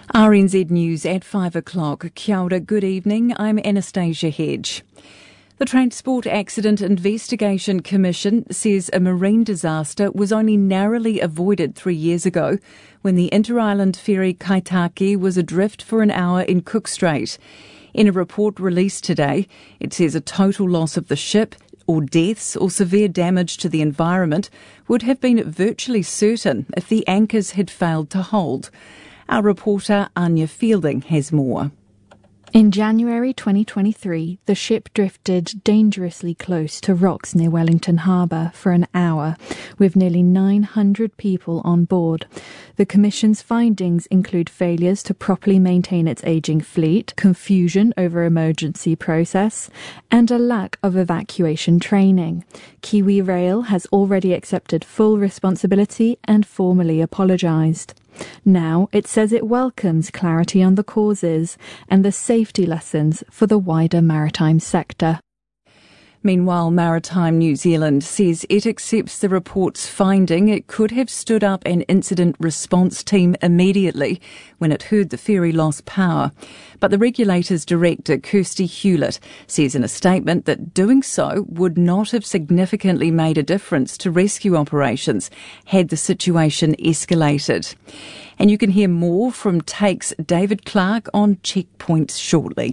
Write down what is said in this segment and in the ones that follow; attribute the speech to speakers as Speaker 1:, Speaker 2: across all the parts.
Speaker 1: RNZ News at 5 o'clock. Kia ora, good evening. I'm Anastasia Hedge. The Transport Accident Investigation Commission says a marine disaster was only narrowly avoided 3 years ago when the inter-island ferry Kaitaki was adrift for an hour in Cook Strait. In a report released today, it says a total loss of the ship or deaths or severe damage to the environment would have been virtually certain if the anchors had failed to hold. Our reporter Anya Fielding has more.
Speaker 2: In January 2023, the ship drifted dangerously close to rocks near Wellington Harbour for an hour, with nearly 900 people on board. The Commission's findings include failures to properly maintain its ageing fleet, confusion over emergency process, and a lack of evacuation training. Kiwi Rail has already accepted full responsibility and formally apologised. Now it says it welcomes clarity on the causes and the safety lessons for the wider maritime sector.
Speaker 1: Meanwhile, Maritime New Zealand says it accepts the report's finding it could have stood up an incident response team immediately when it heard the ferry lost power. But the regulator's director, Kirsty Hewlett, says in a statement that doing so would not have significantly made a difference to rescue operations had the situation escalated. And you can hear more from Take's David Clark on Checkpoints shortly.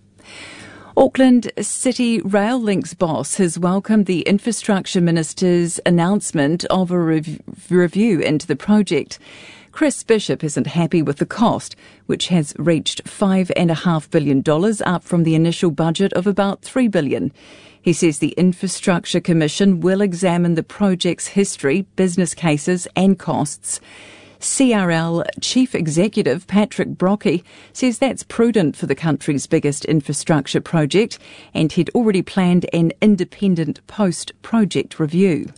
Speaker 1: Auckland City Rail Links boss has welcomed the Infrastructure Minister's announcement of a review into the project. Chris Bishop isn't happy with the cost, which has reached $5.5 billion, up from the initial budget of about $3 billion. He says the Infrastructure Commission will examine the project's history, business cases and costs. CRL Chief Executive Patrick Brockie says that's prudent for the country's biggest infrastructure project, and he'd already planned an independent post-project review.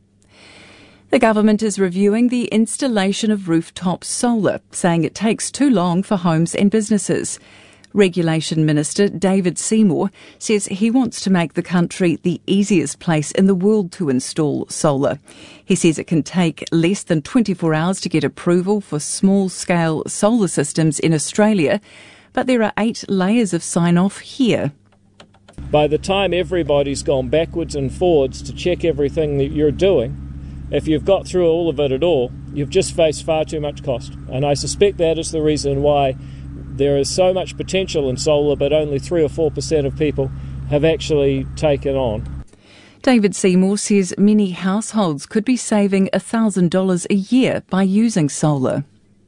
Speaker 1: The government is reviewing the installation of rooftop solar, saying it takes too long for homes and businesses. Regulation Minister David Seymour says he wants to make the country the easiest place in the world to install solar. He says it can take less than 24 hours to get approval for small-scale solar systems in Australia, but there are 8 layers of sign-off here.
Speaker 3: By the time everybody's gone backwards and forwards to check everything that you're doing, if you've got through all of it at all, you've just faced far too much cost. And I suspect that is the reason why there is so much potential in solar, but only 3 or 4% of people have actually taken on.
Speaker 1: David Seymour says many households could be saving $1,000 a year by using solar.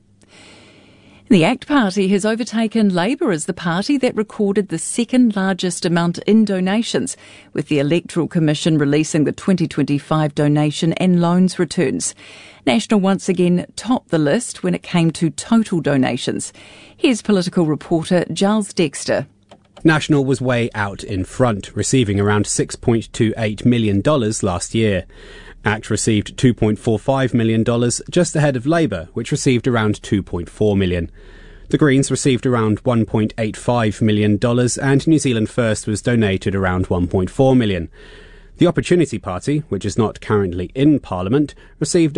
Speaker 1: The ACT Party has overtaken Labour as the party that recorded the second largest amount in donations, with the Electoral Commission releasing the 2025 donation and loans returns. National once again topped the list when it came to total donations. Here's political reporter Giles Dexter.
Speaker 4: National was way out in front, receiving around $6.28 million last year. ACT received $2.45 million, just ahead of Labour, which received around $2.4 million. The Greens received around $1.85 million, and New Zealand First was donated around $1.4 million. The Opportunity Party, which is not currently in Parliament, received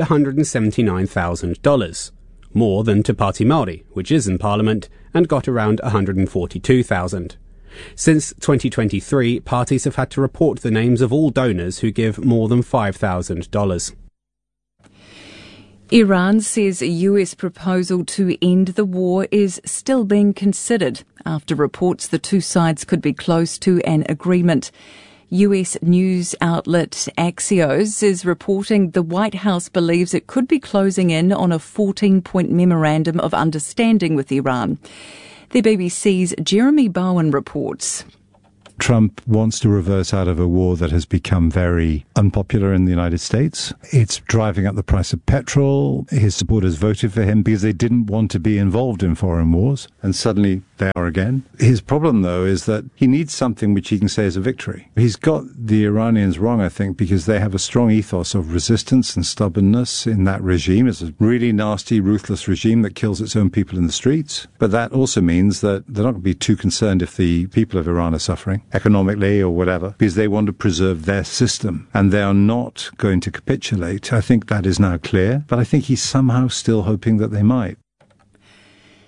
Speaker 4: $179,000, more than Te Pāti Māori, which is in Parliament, and got around $142,000. Since 2023, parties have had to report the names of all donors who give more than $5,000.
Speaker 1: Iran says a US proposal to end the war is still being considered after reports the two sides could be close to an agreement. US news outlet Axios is reporting the White House believes it could be closing in on a 14-point memorandum of understanding with Iran. The BBC's Jeremy Bowen reports.
Speaker 5: Trump wants to reverse out of a war that has become very unpopular in the United States. It's driving up the price of petrol. His supporters voted for him because they didn't want to be involved in foreign wars, and suddenly they are again. His problem, though, is that he needs something which he can say is a victory. He's got the Iranians wrong, I think, because they have a strong ethos of resistance and stubbornness in that regime. It's a really nasty, ruthless regime that kills its own people in the streets. But that also means that they're not going to be too concerned if the people of Iran are suffering economically or whatever, because they want to preserve their system, and they are not going to capitulate. I think that is now clear, but I think he's somehow still hoping that they might.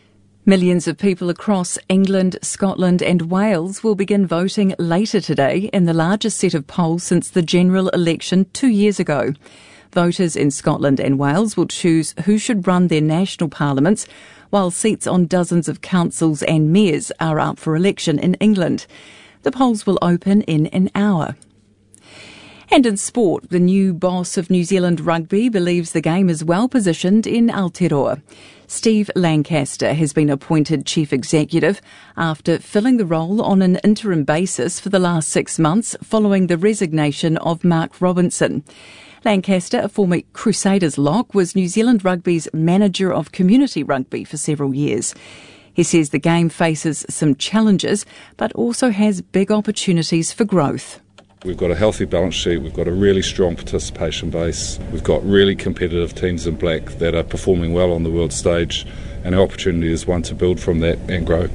Speaker 1: Millions of people across England, Scotland and Wales will begin voting later today in the largest set of polls since the general election 2 years ago. Voters in Scotland and Wales will choose who should run their national parliaments, while seats on dozens of councils and mayors are up for election in England. The polls will open in an hour. And in sport, the new boss of New Zealand Rugby believes the game is well positioned in Aotearoa. Steve Lancaster has been appointed chief executive after filling the role on an interim basis for the last 6 months following the resignation of Mark Robinson. Lancaster, a former Crusaders lock, was New Zealand Rugby's manager of community rugby for several years. He says the game faces some challenges, but also has big opportunities for growth.
Speaker 6: We've got a healthy balance sheet, we've got a really strong participation base, we've got really competitive teams in black that are performing well on the world stage, and our opportunity is one to build from that and grow.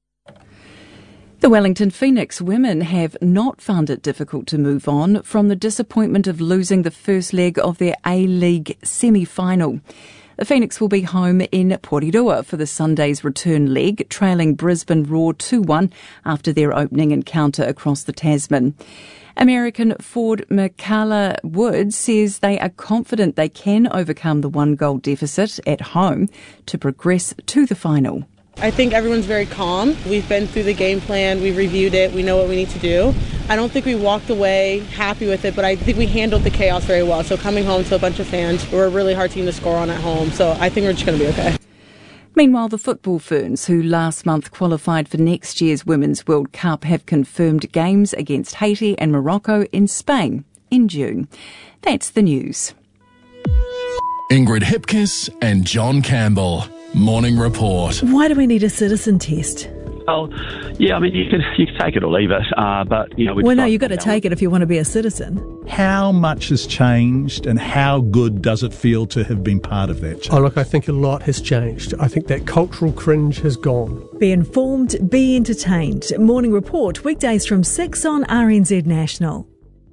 Speaker 1: The Wellington Phoenix women have not found it difficult to move on from the disappointment of losing the first leg of their A-League semi-final. The Phoenix will be home in Porirua for the Sunday's return leg, trailing Brisbane Roar 2-1 after their opening encounter across the Tasman. American forward Michaela Wood says they are confident they can overcome the 1-goal deficit at home to progress to the final.
Speaker 7: I think everyone's very calm. We've been through the game plan, we've reviewed it, we know what we need to do. I don't think we walked away happy with it, but I think we handled the chaos very well. So coming home to a bunch of fans, we're a really hard team to score on at home, so I think we're just going to be okay.
Speaker 1: Meanwhile, the football ferns, who last month qualified for next year's Women's World Cup, have confirmed games against Haiti and Morocco in Spain in June. That's the news.
Speaker 8: Ingrid Hipkiss and John Campbell. Morning Report.
Speaker 9: Why do we need a citizen test?
Speaker 10: Well, yeah, I mean, you can take it or leave it, but, you know...
Speaker 9: Well, no, you've got to take it if you want to be a citizen.
Speaker 11: How much has changed and how good does it feel to have been part of that change?
Speaker 12: Oh, look, I think a lot has changed. I think that cultural cringe has gone.
Speaker 9: Be informed, be entertained. Morning Report, weekdays from 6 on RNZ National.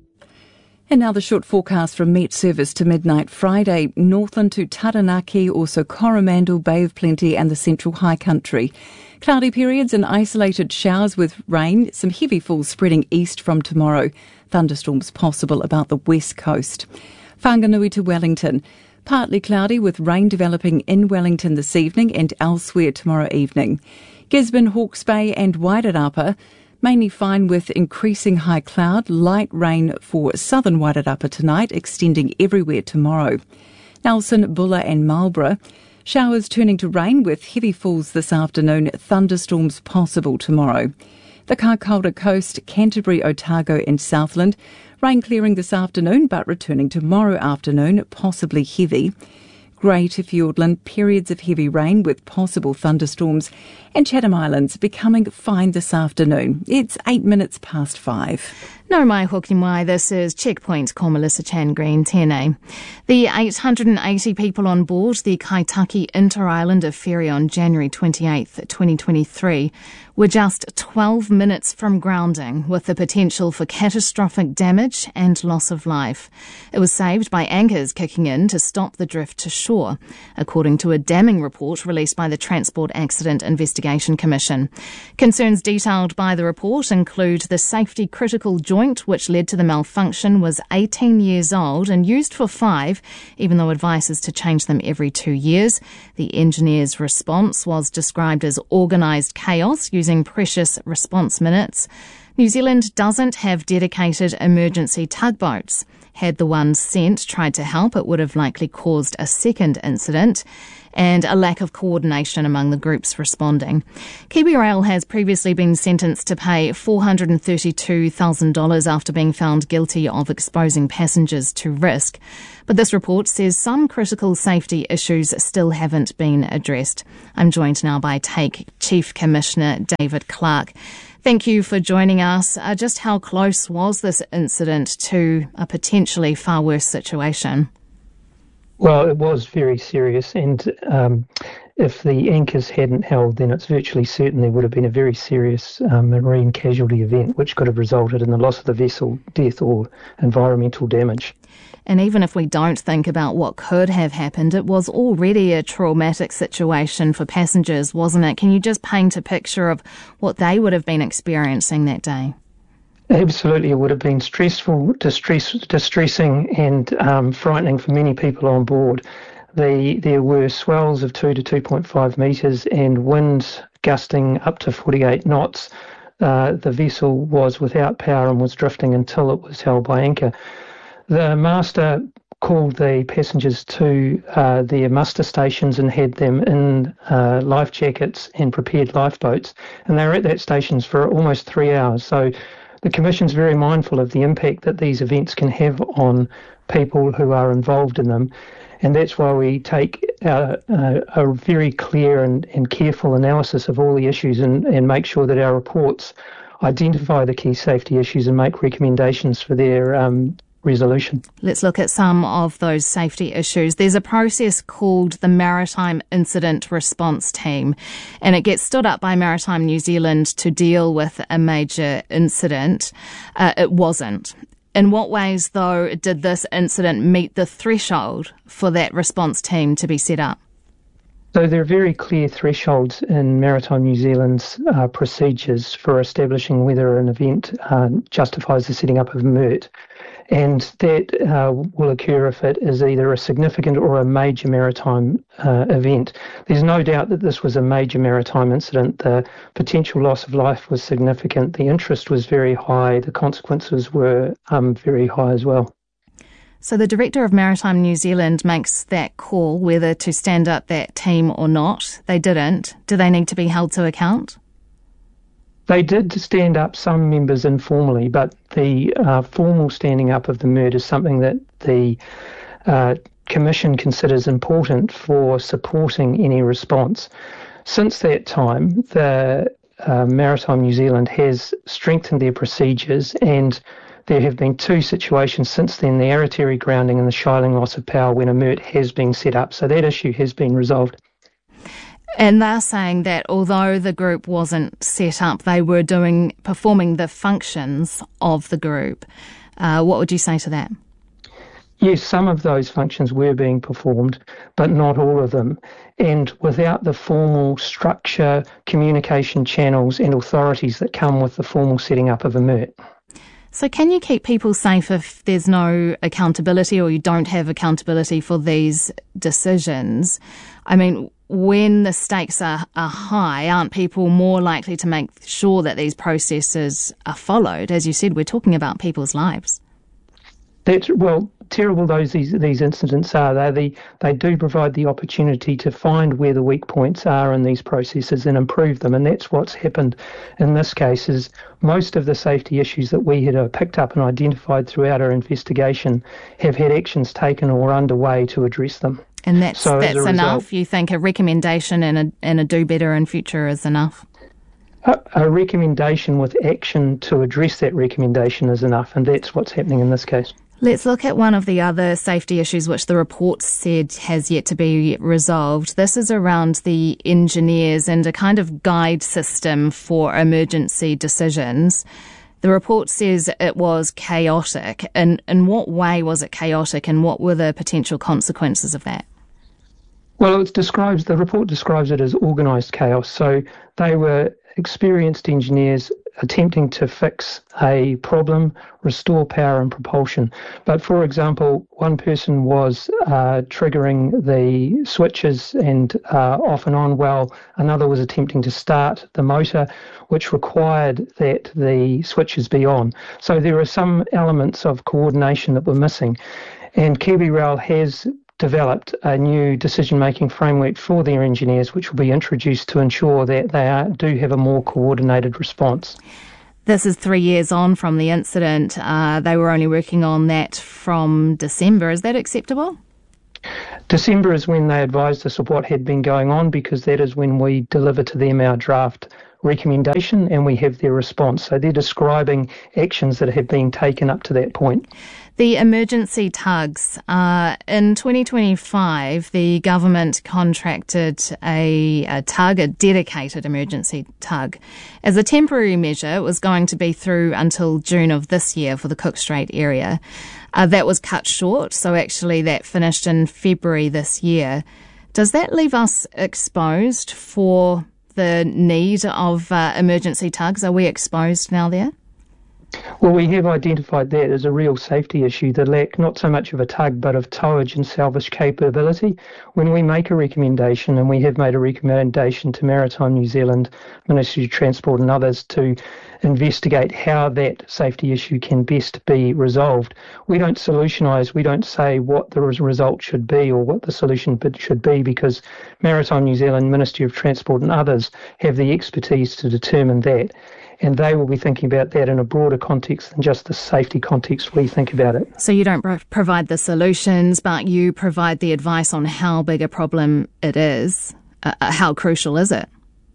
Speaker 1: And now the short forecast from Met Service to midnight Friday. Northland to Taranaki, also Coromandel, Bay of Plenty and the Central High Country. Cloudy periods and isolated showers with rain, some heavy falls spreading east from tomorrow. Thunderstorms possible about the west coast. Whanganui to Wellington. Partly cloudy with rain developing in Wellington this evening and elsewhere tomorrow evening. Gisborne, Hawke's Bay and Wairarapa. Mainly fine with increasing high cloud, light rain for southern Wairarapa tonight, extending everywhere tomorrow. Nelson, Buller and Marlborough. Showers turning to rain with heavy falls this afternoon, thunderstorms possible tomorrow. The Kaikoura Coast, Canterbury, Otago and Southland. Rain clearing this afternoon but returning tomorrow afternoon, possibly heavy. Grey to Fiordland, periods of heavy rain with possible thunderstorms, and Chatham Islands becoming fine this afternoon. It's 5 minutes past 5.
Speaker 13: No mai hoki mai, this is Checkpoint ko Melissa Chan Green Tēnei. The 880 people on board the Kaitaki Inter-Islander ferry on January 28th, 2023 were just 12 minutes from grounding, with the potential for catastrophic damage and loss of life. It was saved by anchors kicking in to stop the drift to shore, according to a damning report released by the Transport Accident Investigation Commission. Concerns detailed by the report include the safety critical joint which led to the malfunction was 18 years old and used for 5, even though advice is to change them every 2 years. The engineer's response was described as organised chaos using precious response minutes. New Zealand doesn't have dedicated emergency tugboats. Had the ones sent tried to help, it would have likely caused a second incident, and a lack of coordination among the groups responding. KiwiRail has previously been sentenced to pay $432,000 after being found guilty of exposing passengers to risk. But this report says some critical safety issues still haven't been addressed. I'm joined now by TAKE Chief Commissioner David Clark. Thank you for joining us. Just how close was this incident to a potentially far worse situation?
Speaker 14: Well, it was very serious, and if the anchors hadn't held, then it's virtually certain there would have been a very serious marine casualty event, which could have resulted in the loss of the vessel, death or environmental damage.
Speaker 13: And even if we don't think about what could have happened, it was already a traumatic situation for passengers, wasn't it? Can you just paint a picture of what they would have been experiencing that day?
Speaker 14: Absolutely, it would have been stressful, distressing and frightening for many people on board. There were swells of 2 to 2.5 metres and winds gusting up to 48 knots. The vessel was without power and was drifting until it was held by anchor. The master called the passengers to their muster stations and had them in life jackets and prepared lifeboats, and they were at that stations for almost 3 hours. So the Commission's very mindful of the impact that these events can have on people who are involved in them, and that's why we take a very clear and careful analysis of all the issues and make sure that our reports identify the key safety issues and make recommendations for their resolution.
Speaker 13: Let's look at some of those safety issues. There's a process called the Maritime Incident Response Team, and it gets stood up by Maritime New Zealand to deal with a major incident. It wasn't. In what ways, though, did this incident meet the threshold for that response team to be set up?
Speaker 14: So there are very clear thresholds in Maritime New Zealand's procedures for establishing whether an event justifies the setting up of a MERT. And that will occur if it is either a significant or a major maritime event. There's no doubt that this was a major maritime incident. The potential loss of life was significant. The interest was very high. The consequences were very high as well.
Speaker 13: So the Director of Maritime New Zealand makes that call whether to stand up that team or not. They didn't. Do they need to be held to account?
Speaker 14: They did stand up some members informally, but the formal standing up of the MERT is something that the Commission considers important for supporting any response. Since that time, the Maritime New Zealand has strengthened their procedures, and there have been 2 situations since then, the Aratiri grounding and the Shiling loss of power, when a MERT has been set up. So that issue has been resolved.
Speaker 13: And they're saying that although the group wasn't set up, they were performing the functions of the group. What would you say to that?
Speaker 14: Yes, some of those functions were being performed, but not all of them. And without the formal structure, communication channels and authorities that come with the formal setting up of a MERT.
Speaker 13: So can you keep people safe if there's no accountability or you don't have accountability for these decisions? I mean, when the stakes are high, aren't people more likely to make sure that these processes are followed? As you said, we're talking about people's lives. Terrible these incidents are. They do provide the opportunity to find where the weak points are in these processes and improve them, and that's what's happened in this case. Is most of the safety issues that we had picked up and identified throughout our investigation have had actions taken or underway to address them. And that's enough? You think a recommendation and a do better in future is enough?
Speaker 14: A recommendation with action to address that recommendation is enough, and that's what's happening in this case.
Speaker 13: Let's look at one of the other safety issues which the report said has yet to be resolved. This is around the engineers and a kind of guide system for emergency decisions. The report says it was chaotic. In what way was it chaotic, and what were the potential consequences of that?
Speaker 14: Well, the report describes it as organised chaos. So they were experienced engineers attempting to fix a problem, restore power and propulsion. But for example, one person was triggering the switches and off and on while another was attempting to start the motor, which required that the switches be on. So there are some elements of coordination that were missing. And KiwiRail has developed a new decision-making framework for their engineers, which will be introduced to ensure that they do have a more coordinated response.
Speaker 13: This is 3 years on from the incident. They were only working on that from December. Is that acceptable?
Speaker 14: December is when they advised us of what had been going on, because that is when we deliver to them our draft recommendation and we have their response. So they're describing actions that have been taken up to that point.
Speaker 13: The emergency tugs. In 2025, the government contracted a tug, a dedicated emergency tug. As a temporary measure, it was going to be through until June of this year for the Cook Strait area. That was cut short, so actually that finished in February this year. Does that leave us exposed for the need of emergency tugs? Are we exposed now there?
Speaker 14: Well, we have identified that as a real safety issue, the lack not so much of a tug but of towage and salvage capability. When we make a recommendation, and we have made a recommendation to Maritime New Zealand, Ministry of Transport and others to investigate how that safety issue can best be resolved, we don't solutionise, we don't say what the result should be or what the solution should be, because Maritime New Zealand, Ministry of Transport and others have the expertise to determine that. And they will be thinking about that in a broader context than just the safety context we think about it.
Speaker 13: So you don't provide the solutions, but you provide the advice on how big a problem it is. How crucial is it?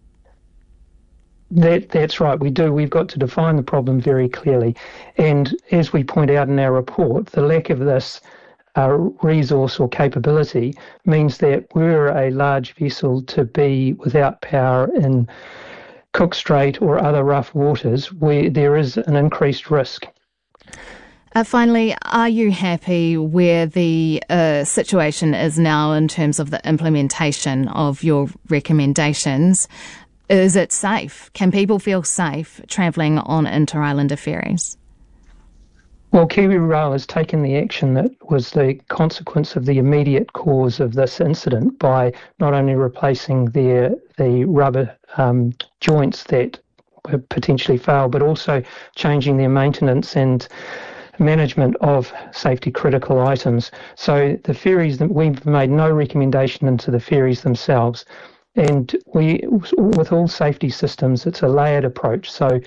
Speaker 14: That's right, we do. We've got to define the problem very clearly. And as we point out in our report, the lack of this resource or capability means that we're a large vessel to be without power in Cook Strait or other rough waters where there is an increased risk.
Speaker 13: Finally, are you happy where the situation is now in terms of the implementation of your recommendations? Is it safe? Can people feel safe travelling on inter-islander ferries?
Speaker 14: Well, KiwiRail has taken the action that was the consequence of the immediate cause of this incident by not only replacing the rubber joints that were potentially failed, but also changing their maintenance and management of safety critical items. So the ferries, we've made no recommendation into the ferries themselves. And with all safety systems, it's a layered approach. So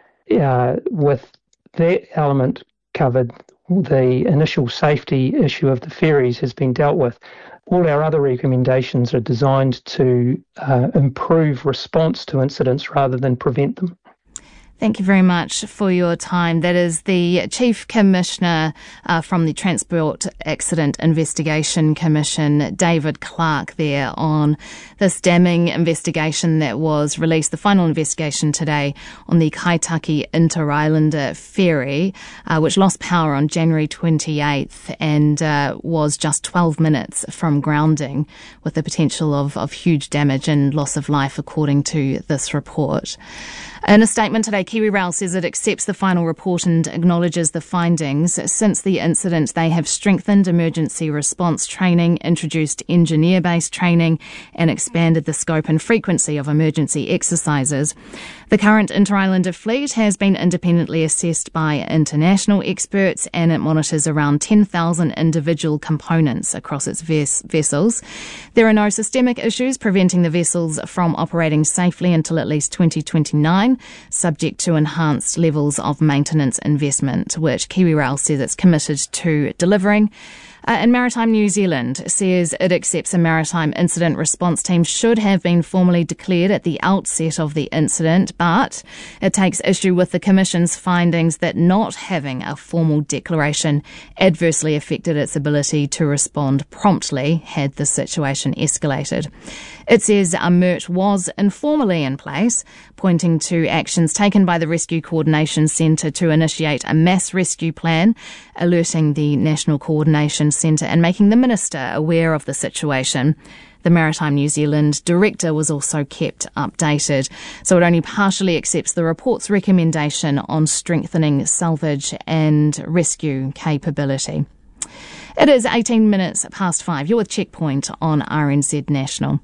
Speaker 14: with that element covered, the initial safety issue of the ferries has been dealt with. All our other recommendations are designed to improve response to incidents rather than prevent them.
Speaker 13: Thank you very much for your time. That is the Chief Commissioner from the Transport Accident Investigation Commission, David Clark, there on this damning investigation that was released, the final investigation today on the Kaitaki Inter-Islander ferry, which lost power on January 28th and was just 12 minutes from grounding, with the potential of huge damage and loss of life, according to this report. In a statement today, KiwiRail says it accepts the final report and acknowledges the findings. Since the incident, they have strengthened emergency response training, introduced engineer-based training, and expanded the scope and frequency of emergency exercises. The current inter-islander fleet has been independently assessed by international experts, and it monitors around 10,000 individual components across its vessels. There are no systemic issues preventing the vessels from operating safely until at least 2029, subject to enhanced levels of maintenance investment, which KiwiRail says it's committed to delivering. And Maritime New Zealand says it accepts a maritime incident response team should have been formally declared at the outset of the incident, but it takes issue with the Commission's findings that not having a formal declaration adversely affected its ability to respond promptly had the situation escalated. It says a MIRT was informally in place, pointing to actions taken by the Rescue Coordination Centre to initiate a mass rescue plan, alerting the National Coordination Centre and making the Minister aware of the situation. The Maritime New Zealand director was also kept updated, so it only partially accepts the report's recommendation on strengthening salvage and rescue capability. It is 18 minutes past 5. You're with Checkpoint on RNZ National.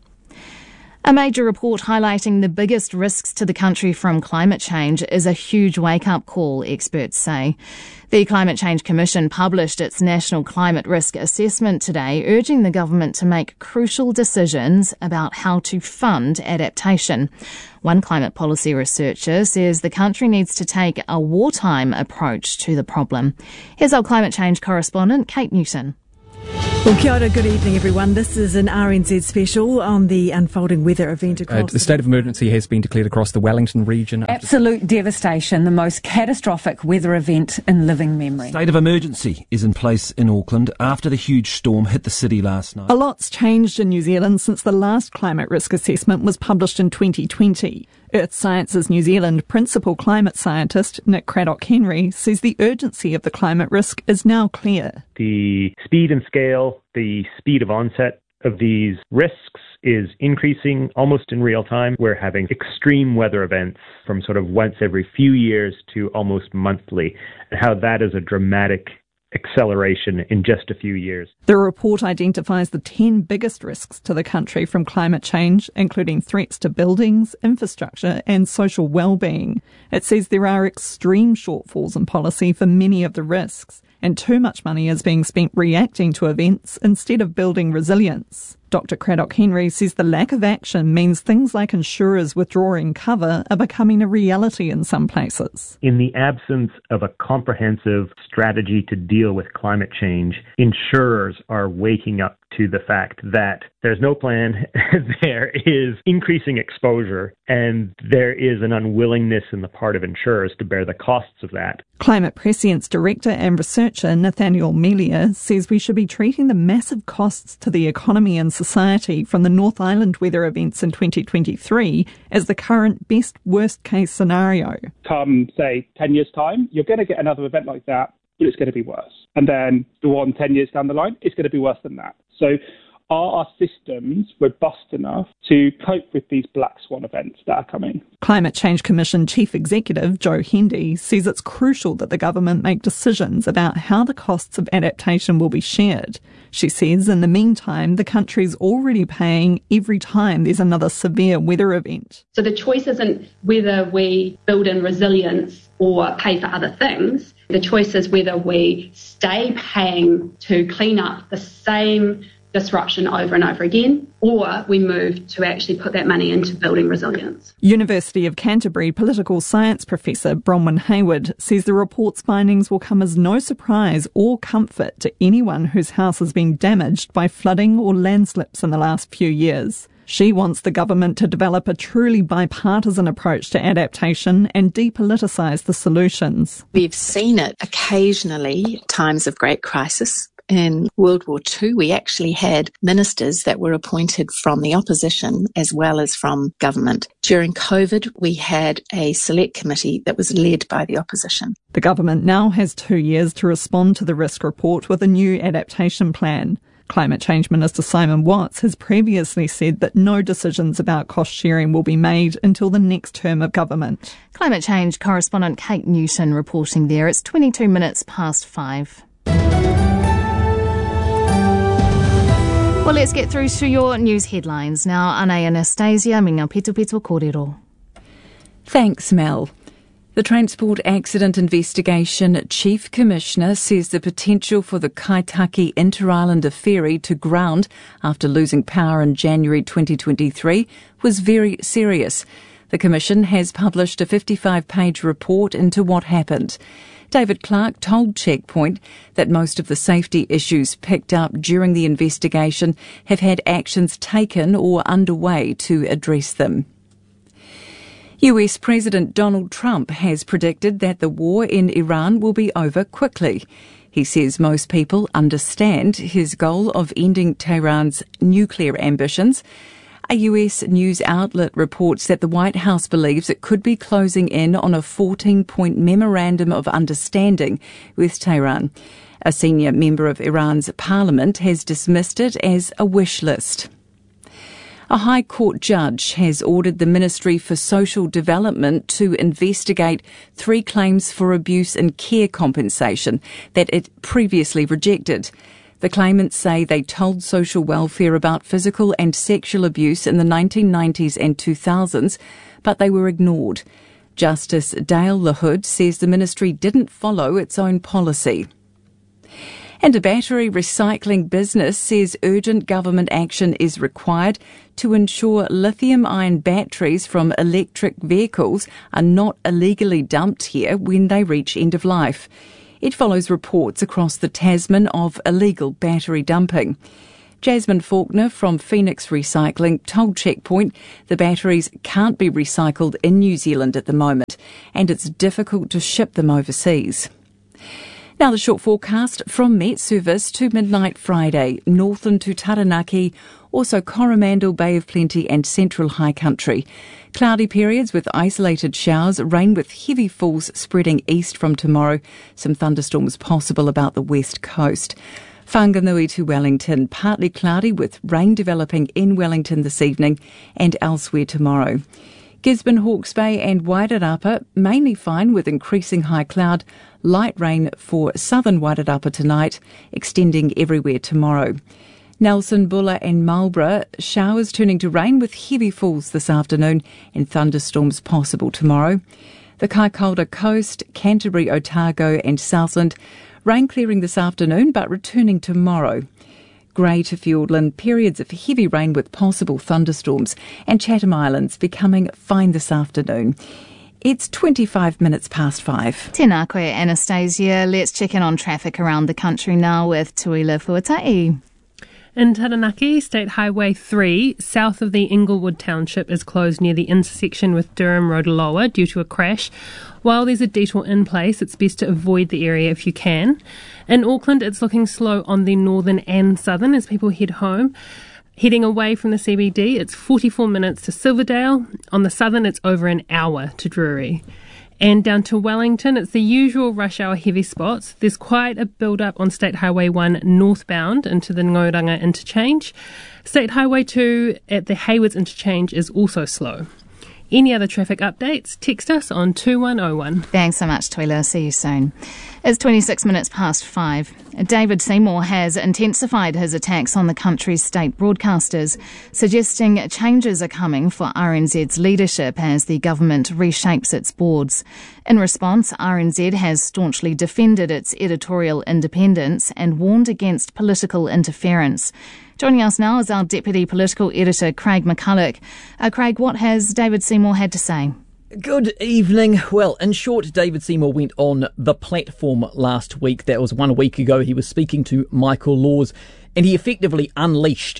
Speaker 13: A major report highlighting the biggest risks to the country from climate change is a huge wake-up call, experts say. The Climate Change Commission published its National Climate Risk Assessment today, urging the government to make crucial decisions about how to fund adaptation. One climate policy researcher says the country needs to take a wartime approach to the problem. Here's our climate change correspondent, Kate Newton.
Speaker 9: Well, kia ora, good evening everyone. This is an RNZ special on the unfolding weather event across
Speaker 15: the state of emergency has been declared across the Wellington region.
Speaker 16: Absolute devastation, the most catastrophic weather event in living memory.
Speaker 17: State of emergency is in place in Auckland after the huge storm hit the city last night.
Speaker 2: A lot's changed in New Zealand since the last climate risk assessment was published in 2020. Earth Sciences New Zealand principal climate scientist Nick Craddock-Henry says the urgency of the climate risk is now clear.
Speaker 18: The speed and scale, the speed of onset of these risks is increasing almost in real time. We're having extreme weather events from sort of once every few years to almost monthly, and how that is a dramatic acceleration in just a few years.
Speaker 2: The report identifies the 10 biggest risks to the country from climate change, including threats to buildings, infrastructure and social well-being. It says there are extreme shortfalls in policy for many of the risks, and too much money is being spent reacting to events instead of building resilience. Dr. Craddock-Henry says the lack of action means things like insurers withdrawing cover are becoming a reality in some places.
Speaker 18: In the absence of a comprehensive strategy to deal with climate change, insurers are waking up to the fact that there's no plan, there is increasing exposure, and there is an unwillingness in the part of insurers to bear the costs of that.
Speaker 2: Climate Prescience Director and researcher Nathaniel Melia says we should be treating the massive costs to the economy and society from the North Island weather events in 2023 as the current best worst case scenario.
Speaker 19: Come, say, 10 years' time, you're going to get another event like that, but it's going to be worse. And then the one 10 years down the line, it's going to be worse than that. So are our systems robust enough to cope with these black swan events that are coming?
Speaker 2: Climate Change Commission Chief Executive Joe Hendy says it's crucial that the government make decisions about how the costs of adaptation will be shared. She says in the meantime, the country's already paying every time there's another severe weather event.
Speaker 20: So the choice isn't whether we build in resilience or pay for other things. The choice is whether we stay paying to clean up the same disruption over and over again, or we move to actually put that money into building resilience.
Speaker 2: University of Canterbury political science professor Bronwyn Hayward says the report's findings will come as no surprise or comfort to anyone whose house has been damaged by flooding or landslips in the last few years. She wants the government to develop a truly bipartisan approach to adaptation and depoliticise the solutions.
Speaker 21: We've seen it occasionally, times of great crisis. In World War II, we actually had ministers that were appointed from the opposition as well as from government. During COVID, we had a select committee that was led by the opposition.
Speaker 2: The government now has 2 years to respond to the risk report with a new adaptation plan. Climate Change Minister Simon Watts has previously said that no decisions about cost sharing will be made until the next term of government.
Speaker 13: Climate change correspondent Kate Newton reporting there. It's 22 minutes past 5. Well, let's get through to your news headlines now. Ana Anastasia, minga pito pito kōrero.
Speaker 1: Thanks, Mel. The Transport Accident Investigation Chief Commissioner says the potential for the Kaitaki Inter-Islander ferry to ground after losing power in January 2023 was very serious. The Commission has published a 55-page report into what happened. David Clark told Checkpoint that most of the safety issues picked up during the investigation have had actions taken or underway to address them. US President Donald Trump has predicted that the war in Iran will be over quickly. He says most people understand his goal of ending Tehran's nuclear ambitions. A US news outlet reports that the White House believes it could be closing in on a 14-point memorandum of understanding with Tehran. A senior member of Iran's parliament has dismissed it as a wish list. A High Court judge has ordered the Ministry for Social Development to investigate 3 claims for abuse and care compensation that it previously rejected. The claimants say they told social welfare about physical and sexual abuse in the 1990s and 2000s, but they were ignored. Justice Dale LaHood says the ministry didn't follow its own policy. And a battery recycling business says urgent government action is required to ensure lithium-ion batteries from electric vehicles are not illegally dumped here when they reach end of life. It follows reports across the Tasman of illegal battery dumping. Jasmine Faulkner from Phoenix Recycling told Checkpoint the batteries can't be recycled in New Zealand at the moment and it's difficult to ship them overseas. Now the short forecast from Met Service to midnight Friday, Northland to Taranaki, also Coromandel, Bay of Plenty and Central High Country. Cloudy periods with isolated showers, rain with heavy falls spreading east from tomorrow. Some thunderstorms possible about the west coast. Whanganui to Wellington, partly cloudy with rain developing in Wellington this evening and elsewhere tomorrow. Gisborne, Hawke's Bay and Wairarapa, mainly fine with increasing high cloud. Light rain for southern Wairarapa tonight, extending everywhere tomorrow. Nelson, Buller and Marlborough, showers turning to rain with heavy falls this afternoon and thunderstorms possible tomorrow. The Kaikoura Coast, Canterbury, Otago and Southland, rain clearing this afternoon but returning tomorrow. Grey to Fiordland, periods of heavy rain with possible thunderstorms, and Chatham Islands becoming fine this afternoon. It's 25 minutes past 5.
Speaker 13: Tēnā koe, Anastasia. Let's check in on traffic around the country now with Tuila Fuatai.
Speaker 3: In Taranaki, State Highway 3, south of the Inglewood Township, is closed near the intersection with Durham Road Lower due to a crash. While there's a detour in place, it's best to avoid the area if you can. In Auckland, it's looking slow on the northern and southern as people head home. Heading away from the CBD, it's 44 minutes to Silverdale. On the southern, it's over an hour to Drury. And down to Wellington, it's the usual rush hour heavy spots. There's quite a build-up on State Highway 1 northbound into the Ngoranga interchange. State Highway 2 at the Haywards interchange is also slow. Any other traffic updates, text us on 2101.
Speaker 13: Thanks so much, Tuila. See you soon. It's 26 minutes past 5. David Seymour has intensified his attacks on the country's state broadcasters, suggesting changes are coming for RNZ's leadership as the government reshapes its boards. In response, RNZ has staunchly defended its editorial independence and warned against political interference. Joining us now is our Deputy Political Editor, Craig McCulloch. Craig, what has David Seymour had to say?
Speaker 22: Good evening. Well, in short, David Seymour went on The Platform last week. That was 1 week ago. He was speaking to Michael Laws, and he effectively unleashed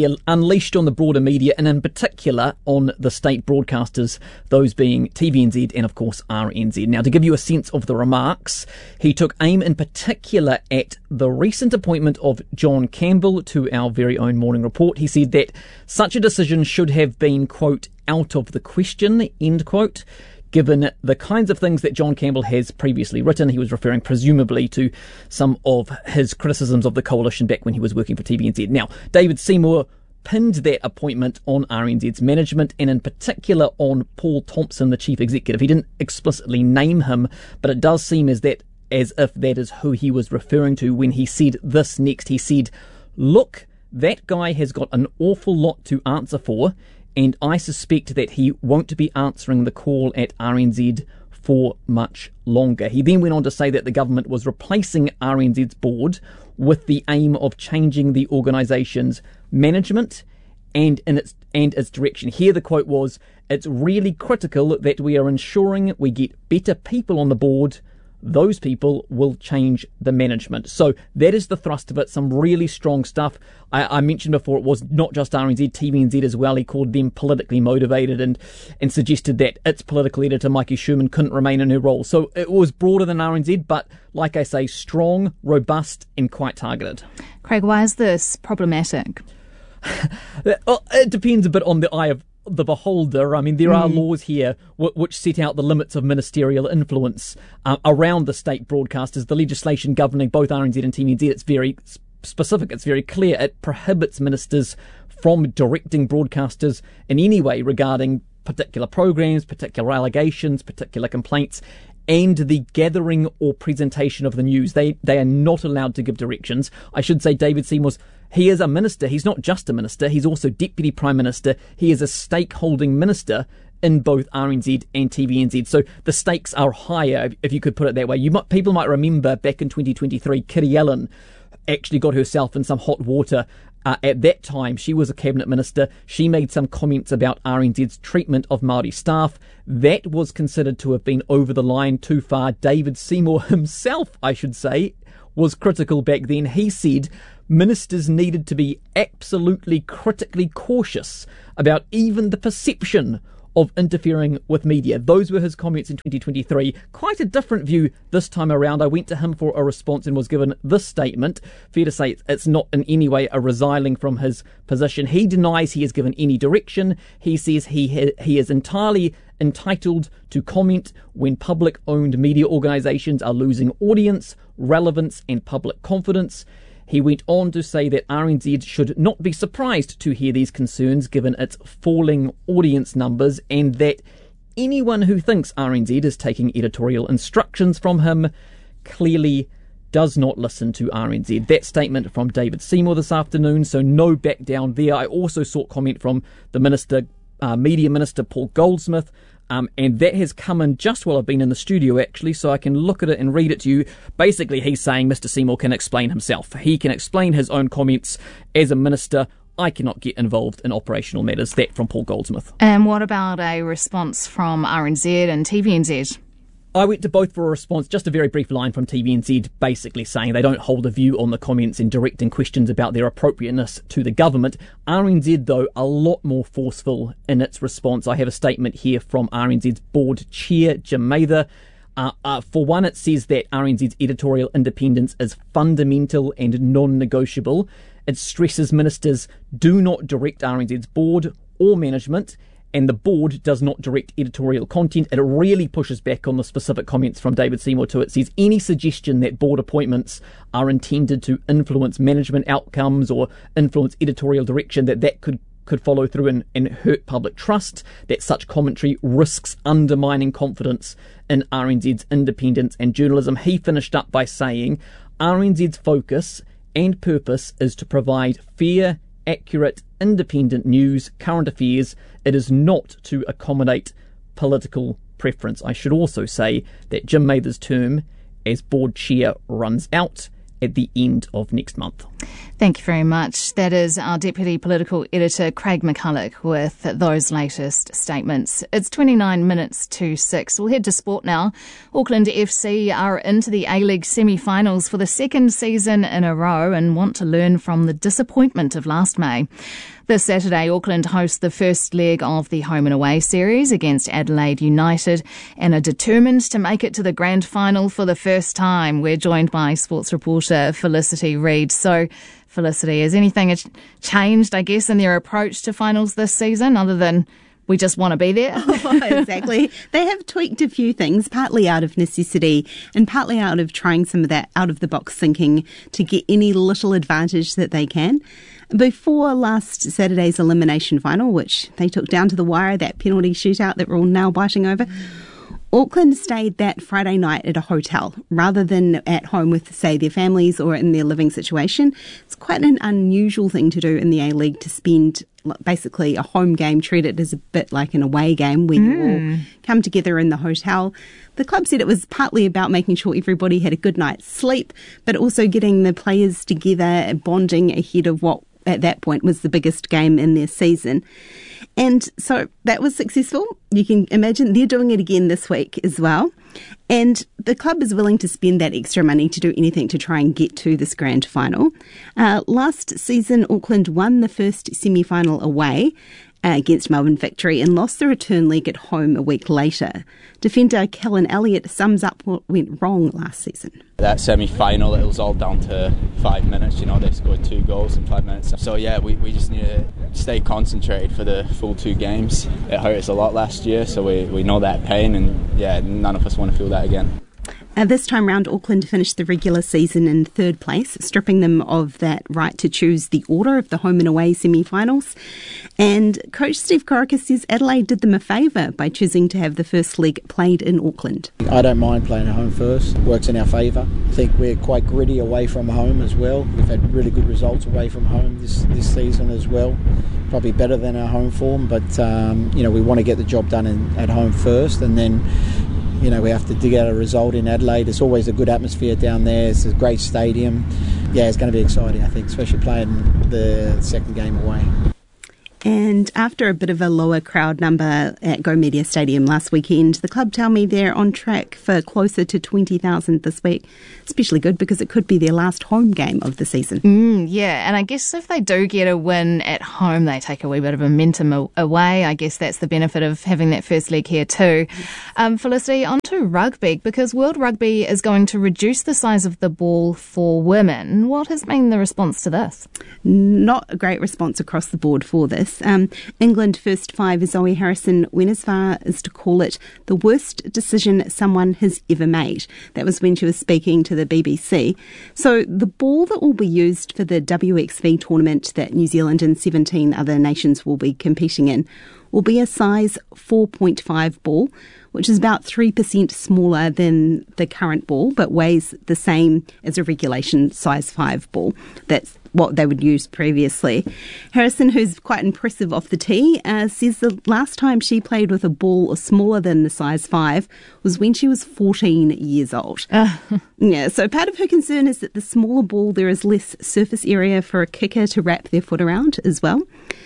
Speaker 22: on the broader media, and in particular on the state broadcasters, those being TVNZ and, of course, RNZ. Now, to give you a sense of the remarks, he took aim in particular at the recent appointment of John Campbell to our very own Morning Report. He said that such a decision should have been, quote, out of the question, end quote, given the kinds of things that John Campbell has previously written. He was referring presumably to some of his criticisms of the coalition back when he was working for TVNZ. Now, David Seymour pinned that appointment on RNZ's management and in particular on Paul Thompson, the chief executive. He didn't explicitly name him, but it does seem as if that is who he was referring to when he said this next. He said, look, that guy has got an awful lot to answer for, and I suspect that he won't be answering the call at RNZ for much longer. He then went on to say that the government was replacing RNZ's board with the aim of changing the organisation's management and its direction. Here the quote was, "It's really critical that we are ensuring we get better people on the board. Those people will change the management." So that is the thrust of it. Some really strong stuff. I mentioned before it was not just RNZ, TVNZ as well. He called them politically motivated and suggested that its political editor, Mikey Sherman, couldn't remain in her role. So it was broader than RNZ, but like I say, strong, robust and quite targeted.
Speaker 13: Craig, why is this problematic?
Speaker 22: Well, it depends a bit on the eye of the beholder. I mean, there are laws here which set out the limits of ministerial influence around the state broadcasters. The legislation governing both RNZ and TVNZ, it's very specific, it's very clear. It prohibits ministers from directing broadcasters in any way regarding particular programs, particular allegations, particular complaints, and the gathering or presentation of the news. They are not allowed to give directions. I should say David Seymour's, he is a minister. He's not just a minister. He's also Deputy Prime Minister. He is a stakeholding minister in both RNZ and TVNZ. So the stakes are higher, if you could put it that way. People might remember back in 2023, Kitty Allen actually got herself in some hot water At that time, she was a cabinet minister. She made some comments about RNZ's treatment of Māori staff. That was considered to have been over the line too far. David Seymour himself, I should say, was critical back then. He said ministers needed to be absolutely critically cautious about even the perception of interfering with media. Those were his comments in 2023. Quite a different view this time around. I went to him for a response and was given this statement. Fair to say it's not in any way a resiling from his position. He denies he has given any direction. He says he is entirely entitled to comment when public-owned media organisations are losing audience, relevance and public confidence. He went on to say that RNZ should not be surprised to hear these concerns given its falling audience numbers, and that anyone who thinks RNZ is taking editorial instructions from him clearly does not listen to RNZ. That statement from David Seymour this afternoon, so no back down there. I also sought comment from the Media Minister Paul Goldsmith, and that has come in just while I've been in the studio, actually, so I can look at it and read it to you. Basically, he's saying Mr. Seymour can explain himself. He can explain his own comments as a minister. I cannot get involved in operational matters. That from Paul Goldsmith.
Speaker 13: And what about a response from RNZ and TVNZ?
Speaker 22: I went to both for a response, just a very brief line from TVNZ basically saying they don't hold a view on the comments and directing questions about their appropriateness to the government. RNZ, though, a lot more forceful in its response. I have a statement here from RNZ's board chair, Jim Mather. For one, it says that RNZ's editorial independence is fundamental and non-negotiable. It stresses ministers do not direct RNZ's board or management, and the board does not direct editorial content. It really pushes back on the specific comments from David Seymour too. It says any suggestion that board appointments are intended to influence management outcomes or influence editorial direction, that could follow through and hurt public trust, that such commentary risks undermining confidence in RNZ's independence and journalism. He finished up by saying RNZ's focus and purpose is to provide fair, accurate, independent news, current affairs. It is not to accommodate political preference. I should also say that Jim Mather's term as board chair runs out at the end of next month.
Speaker 13: Thank you very much. That is our Deputy Political Editor, Craig McCulloch, with those latest statements. It's 29 minutes to 6. We'll head to sport now. Auckland FC are into the A-League semi-finals for the second season in a row and want to learn from the disappointment of last May. This Saturday, Auckland host the first leg of the home and away series against Adelaide United and are determined to make it to the grand final for the first time. We're joined by sports reporter Felicity Reid. So, Felicity, has anything changed, I guess, in their approach to finals this season other than we just want to be there?
Speaker 4: Exactly. They have tweaked a few things, partly out of necessity and partly out of trying some of that out-of-the-box thinking to get any little advantage that they can. Before last Saturday's elimination final, which they took down to the wire, that penalty shootout that we're all now biting over, Auckland stayed that Friday night at a hotel rather than at home with, say, their families or in their living situation. It's quite an unusual thing to do in the A-League, to spend basically a home game, treat it as a bit like an away game where you all come together in the hotel. The club said it was partly about making sure everybody had a good night's sleep, but also getting the players together, bonding ahead of what at that point was the biggest game in their season. And so that was successful. You can imagine they're doing it again this week as well. And the club is willing to spend that extra money to do anything to try and get to this grand final. Last season, Auckland won the first semi-final away against Melbourne Victory and lost the return leg at home a week later. Defender Kellen Elliott sums up what went wrong last season.
Speaker 5: That semi-final, it was all down to 5 minutes. You know, they scored 2 goals in 5 minutes. So yeah, we just need to stay concentrated for the full 2 games. It hurt us a lot last year, so we know that pain, and yeah, none of us want to feel that again.
Speaker 4: This time round, Auckland finished the regular season in 3rd place, stripping them of that right to choose the order of the home and away semi-finals. And coach Steve Corica says Adelaide did them a favour by choosing to have the first leg played in Auckland.
Speaker 23: I don't mind playing at home first. It works in our favour. I think we're quite gritty away from home as well. We've had really good results away from home this season as well. Probably better than our home form, but we want to get the job done at home first, and then we have to dig out a result in Adelaide. It's always a good atmosphere down there. It's a great stadium. yeah, it's going to be exciting, I think, especially playing the second game away.
Speaker 4: And after a bit of a lower crowd number at Go Media Stadium last weekend, the club tell me they're on track for closer to 20,000 this week. Especially good because it could be their last home game of the season.
Speaker 13: Yeah, and I guess if they do get a win at home, they take a wee bit of momentum away. I guess that's the benefit of having that first leg here too. Felicity, on to rugby, because World Rugby is going to reduce the size of the ball for women. What has been the response to this?
Speaker 4: Not a great response across the board for this. England first five Zoe Harrison went as far as to call it the worst decision someone has ever made. That was when she was speaking to the BBC. So the ball that will be used for the WXV tournament that New Zealand and 17 other nations will be competing in will be a size 4.5 ball, which is about 3% smaller than the current ball, but weighs the same as a regulation size 5 ball. That's what they would use previously. Harrison, who's quite impressive off the tee, says the last time she played with a ball smaller than the size 5 was when she was 14 years old. Yeah, so part of her concern is that the smaller ball, there is less surface area for a kicker to wrap their foot around as well.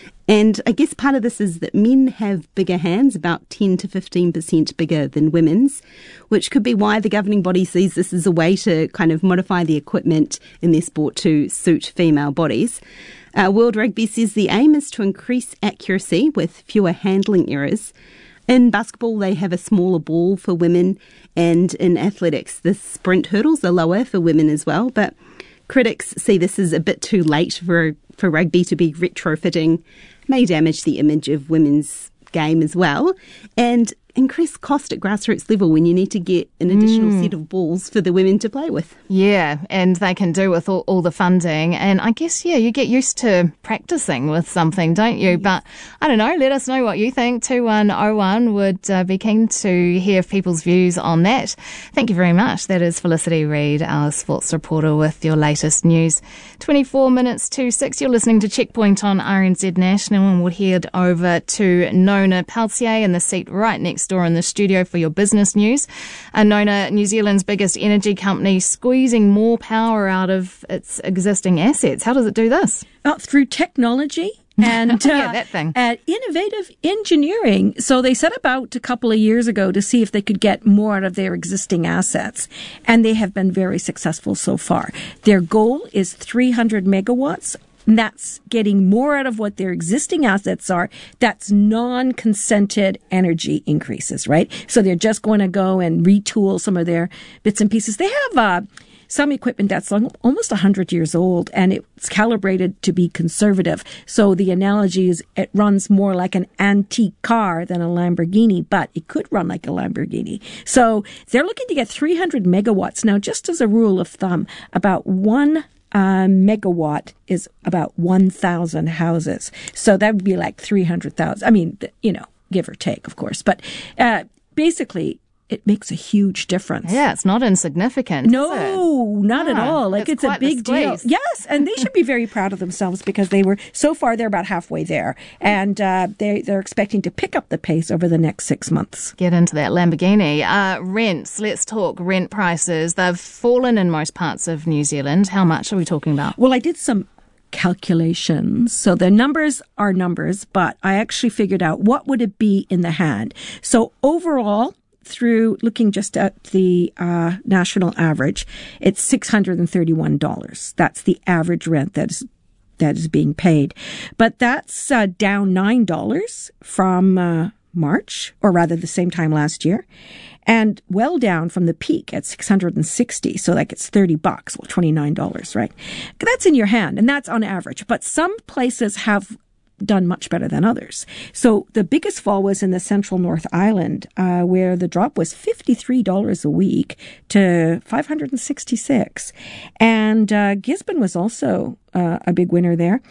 Speaker 4: And I guess part of this is that men have bigger hands, about 10 to 15% bigger than women's, which could be why the governing body sees this as a way to kind of modify the equipment in their sport to suit female bodies. World Rugby says the aim is to increase accuracy with fewer handling errors. In basketball, they have a smaller ball for women, and in athletics, the sprint hurdles are lower for women as well. But critics see this as a bit too late for rugby to be retrofitting, may damage the image of women's game as well, and increase cost at grassroots level when you need to get an additional set of balls for the women to play with.
Speaker 13: Yeah, and they can do with all the funding. And I guess, yeah, you get used to practicing with something, don't you? But I don't know, let us know what you think. 2101 would be keen to hear people's views on that. Thank you very much. That is Felicity Reid, our sports reporter, with your latest news. 24 minutes to 6. You're listening to Checkpoint on RNZ National, and we'll head over to Nona Peltier in the seat right next door in the studio for your business news. Nona, New Zealand's biggest energy company, squeezing more power out of its existing assets. How does it do this?
Speaker 6: Through technology and
Speaker 13: that thing.
Speaker 6: Innovative engineering. So they set about a couple of years ago to see if they could get more out of their existing assets, and they have been very successful so far. Their goal is 300 megawatts. And that's getting more out of what their existing assets are. That's non-consented energy increases, right? So they're just going to go and retool some of their bits and pieces. They have some equipment that's almost 100 years old, and it's calibrated to be conservative. So the analogy is it runs more like an antique car than a Lamborghini, but it could run like a Lamborghini. So they're looking to get 300 megawatts. Now, just as a rule of thumb, about 1 megawatt is about 1,000 houses. So that would be like 300,000. I mean, give or take, of course. But basically, it makes a huge difference.
Speaker 13: Yeah, it's not insignificant.
Speaker 6: No, not at all. Like, it's a big deal. Yes, and they should be very proud of themselves because they're about halfway there. And they're expecting to pick up the pace over the next 6 months.
Speaker 13: Get into that Lamborghini. Rents, let's talk rent prices. They've fallen in most parts of New Zealand. How much are we talking about?
Speaker 6: Well, I did some calculations. So the numbers are numbers, but I actually figured out what would it be in the hand. So overall, through looking just at the national average, it's $631. That's the average rent that is being paid. But that's down $9 from March, or rather the same time last year, and well down from the peak at $660. So like it's $30, well, $29, right? That's in your hand, and that's on average. But some places have done much better than others. So the biggest fall was in the Central North Island, where the drop was $53 a week to $566. And Gisborne was also a big winner there.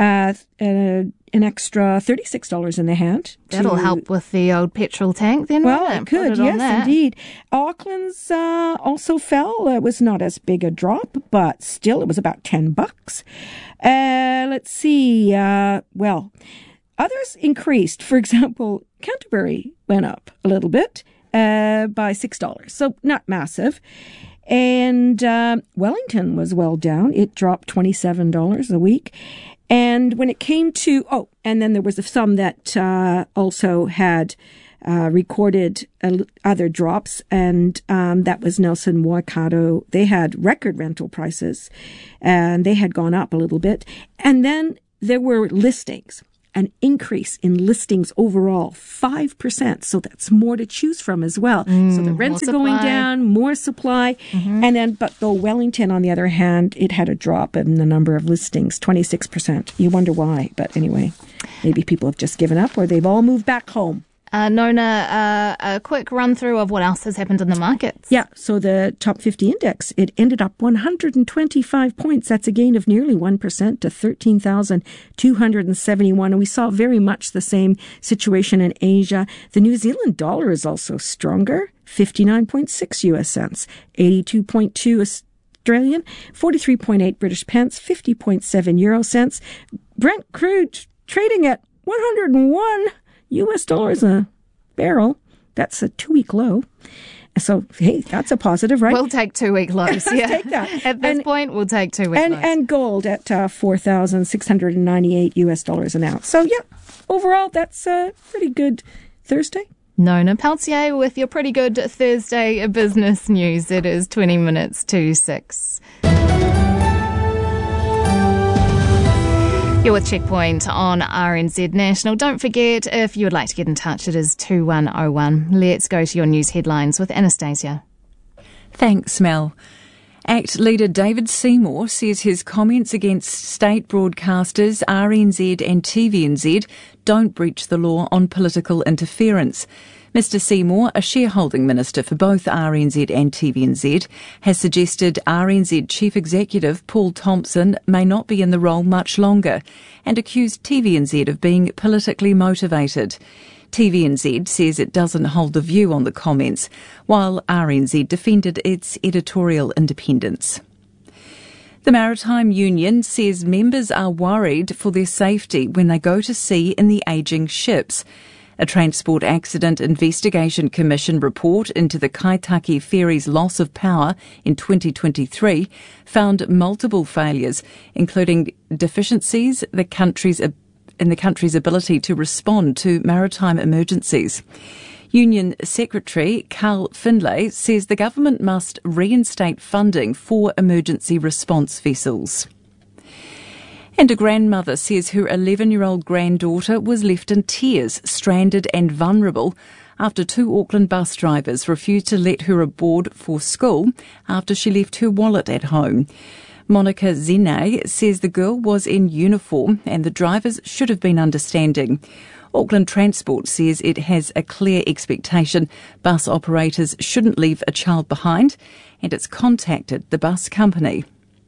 Speaker 6: An extra $36 in the hand.
Speaker 13: That'll help with the old petrol tank then,
Speaker 6: well, it could, yes, indeed. Auckland's also fell. It was not as big a drop, but still it was about $10. Let's see. Well, others increased. For example, Canterbury went up a little bit by $6, so not massive. And Wellington was well down. It dropped $27 a week. And when it came to, and then there was some that also had recorded other drops, and that was Nelson Waikato. They had record rental prices, and they had gone up a little bit. And then there were listings, an increase in listings overall, 5%. So that's more to choose from as well. So the rents are going down, more supply. And then, but though Wellington, on the other hand, it had a drop in the number of listings, 26%. You wonder why. But anyway, maybe people have just given up or they've all moved back home.
Speaker 13: Nona, a quick run through of what else has happened in the markets.
Speaker 6: Yeah, so the top 50 index, it ended up 125 points. That's a gain of nearly 1% to 13,271. And we saw very much the same situation in Asia. The New Zealand dollar is also stronger, 59.6 US cents, 82.2 Australian, 43.8 British pence, 50.7 euro cents. Brent crude trading at 101 US dollars a barrel. That's a 2-week low. So, hey, that's a positive, right?
Speaker 13: We'll take 2-week lows.
Speaker 6: Yeah. Take that.
Speaker 13: At this point, we'll take 2-week lows.
Speaker 6: And gold at $4,698 US dollars an ounce. So, yeah, overall, that's a pretty good Thursday.
Speaker 13: Nona Peltier with your pretty good Thursday business news. It is 20 minutes to 6. You're with Checkpoint on RNZ National. Don't forget, if you would like to get in touch, it is 2101. Let's go to your news headlines with Anastasia.
Speaker 1: Thanks, Mel. ACT leader David Seymour says his comments against state broadcasters RNZ and TVNZ don't breach the law on political interference. Mr Seymour, a shareholding minister for both RNZ and TVNZ, has suggested RNZ Chief Executive Paul Thompson may not be in the role much longer and accused TVNZ of being politically motivated. TVNZ says it doesn't hold a view on the comments, while RNZ defended its editorial independence. The Maritime Union says members are worried for their safety when they go to sea in the ageing ships. A Transport Accident Investigation Commission report into the Kaitaki ferry's loss of power in 2023 found multiple failures, including deficiencies in the country's ability to respond to maritime emergencies. Union Secretary Carl Findlay says the government must reinstate funding for emergency response vessels. And a grandmother says her 11-year-old granddaughter was left in tears, stranded and vulnerable after 2 Auckland bus drivers refused to let her aboard for school after she left her wallet at home. Monica Zene says the girl was in uniform and the drivers should have been understanding. Auckland Transport says it has a clear expectation bus operators shouldn't leave a child behind, and it's contacted the bus company.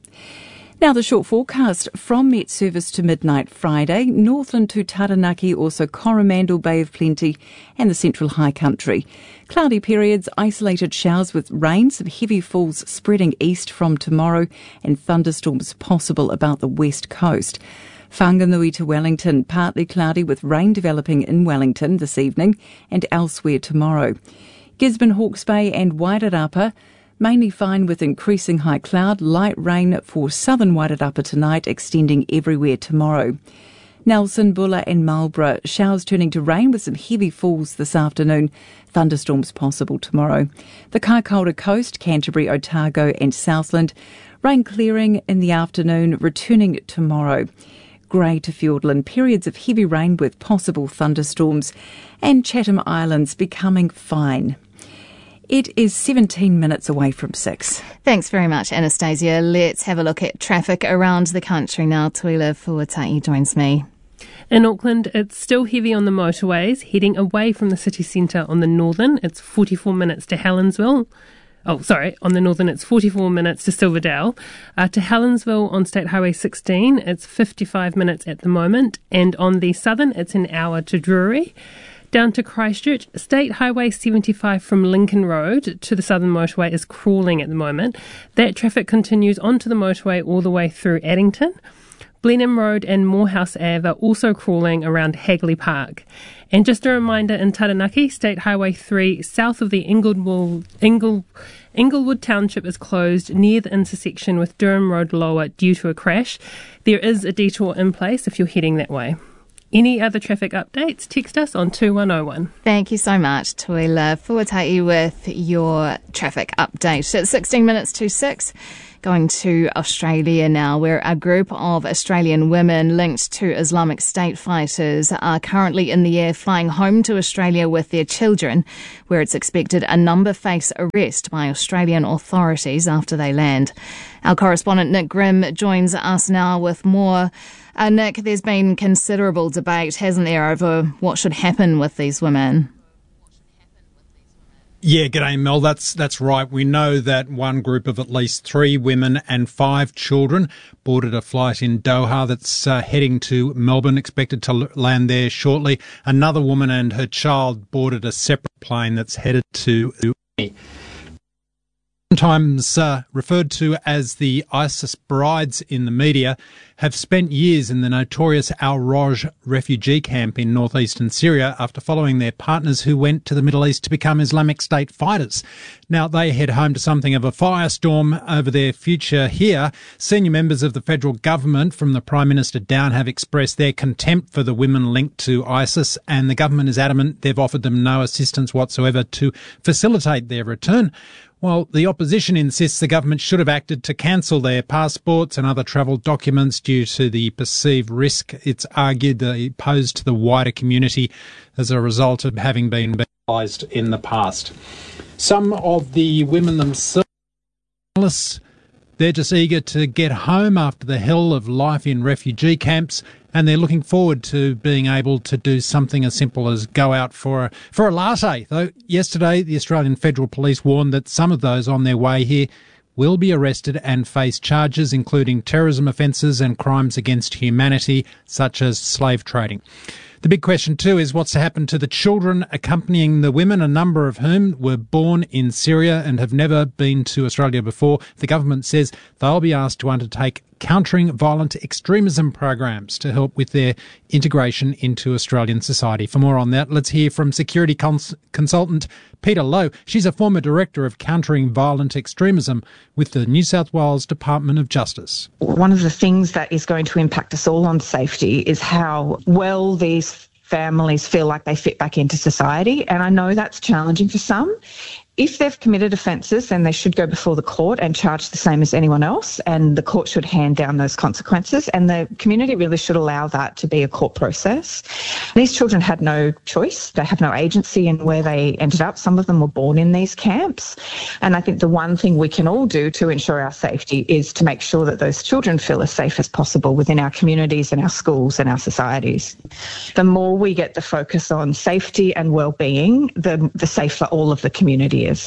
Speaker 1: Now the short forecast from Met Service to midnight Friday, Northland to Taranaki, also Coromandel, Bay of Plenty and the Central High Country. Cloudy periods, isolated showers with rain, some heavy falls spreading east from tomorrow and thunderstorms possible about the west coast. Whanganui to Wellington, partly cloudy with rain developing in Wellington this evening and elsewhere tomorrow. Gisborne, Hawke's Bay and Wairarapa, mainly fine with increasing high cloud, light rain for southern Wairarapa tonight, extending everywhere tomorrow. Nelson, Bulla and Marlborough, showers turning to rain with some heavy falls this afternoon, thunderstorms possible tomorrow. The Kaikoura Coast, Canterbury, Otago and Southland, rain clearing in the afternoon, returning tomorrow. Grey to Fiordland, periods of heavy rain with possible thunderstorms, and Chatham Islands becoming fine. It is 17 minutes away from 6.
Speaker 13: Thanks very much, Anastasia. Let's have a look at traffic around the country now. Tuila Fuatai joins me.
Speaker 3: In Auckland, it's still heavy on the motorways, heading away from the city centre on the northern. It's 44 minutes to Helensville. On the northern it's 44 minutes to Silverdale. To Helensville on State Highway 16, it's 55 minutes at the moment. And on the southern, it's an hour to Drury. Down to Christchurch, State Highway 75 from Lincoln Road to the Southern Motorway is crawling at the moment. That traffic continues onto the motorway all the way through Addington. Blenheim Road and Morehouse Ave are also crawling around Hagley Park. And just a reminder, in Taranaki, State Highway 3, south of the Inglewood Township is closed near the intersection with Durham Road Lower due to a crash. There is a detour in place if you're heading that way. Any other traffic updates, text us on 2101.
Speaker 13: Thank you so much, Tuila Fuatai, with your traffic update. It's 16 minutes to 6. Going to Australia now, where a group of Australian women linked to Islamic State fighters are currently in the air flying home to Australia with their children, where it's expected a number face arrest by Australian authorities after they land. Our correspondent Nick Grimm joins us now with more. Nick, there's been considerable debate, hasn't there, over what should happen with these women?
Speaker 7: Yeah, g'day Mel, that's right. We know that one group of at least 3 women and 5 children boarded a flight in Doha that's heading to Melbourne, expected to land there shortly. Another woman and her child boarded a separate plane that's headed to sometimes referred to as the ISIS brides in the media, have spent years in the notorious Al-Roj refugee camp in northeastern Syria after following their partners who went to the Middle East to become Islamic State fighters. Now they head home to something of a firestorm over their future here. Senior members of the federal government, from the Prime Minister down, have expressed their contempt for the women linked to ISIS, and the government is adamant they've offered them no assistance whatsoever to facilitate their return. While the opposition insists the government should have acted to cancel their passports and other travel documents due to the perceived risk, it's argued, they pose to the wider community as a result of having been penalised in the past. Some of the women themselves, they're just eager to get home after the hell of life in refugee camps, and they're looking forward to being able to do something as simple as go out for a latte. Though yesterday, the Australian Federal Police warned that some of those on their way here will be arrested and face charges, including terrorism offences and crimes against humanity, such as slave trading. The big question, too, is what's to happen to the children accompanying the women, a number of whom were born in Syria and have never been to Australia before. The government says they'll be asked to undertake countering violent extremism programs to help with their integration into Australian society. For more on that, let's hear from security consultant Peta Lowe. She's a former director of countering violent extremism with the New South Wales Department of Justice.
Speaker 8: One of the things that is going to impact us all on safety is how well these families feel like they fit back into society. And I know that's challenging for some. If they've committed offences, then they should go before the court and charge the same as anyone else, and the court should hand down those consequences, and the community really should allow that to be a court process. These children had no choice. They have no agency in where they ended up. Some of them were born in these camps, and I think the one thing we can all do to ensure our safety is to make sure that those children feel as safe as possible within our communities and our schools and our societies. The more we get the focus on safety and well-being, the safer all of the community is.